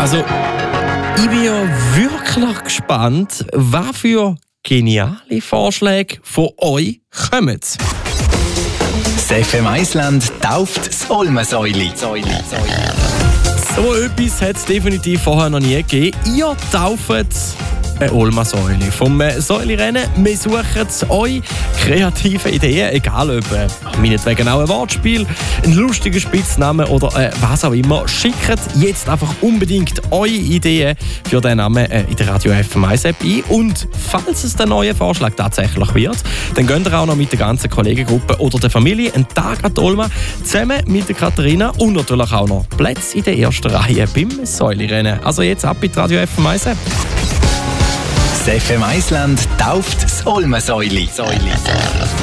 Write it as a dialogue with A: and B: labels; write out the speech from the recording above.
A: Also, ich bin ja wirklich gespannt, was für geniale Vorschläge von euch kommen.
B: Das FM Island tauft das Olmensäuli.
A: So etwas hat es definitiv vorher noch nie gegeben. Ihr tauft eine Olmensäule. Vom Säulerennen, wir suchen eure kreativen Ideen, egal ob meinetwegen auch ein Wortspiel, ein lustiger Spitzname oder was auch immer. Schickt jetzt einfach unbedingt eure Ideen für den Namen in der Radio FM 1 App ein. Und falls es der neue Vorschlag tatsächlich wird, dann geht ihr auch noch mit der ganzen Kollegengruppe oder der Familie einen Tag an die Olma zusammen mit der Katharina und natürlich auch noch Plätze in der ersten Reihe beim Säulerennen. Also jetzt ab in die Radio FM 1 App.
B: Das FM Island tauft das Olmensäuli.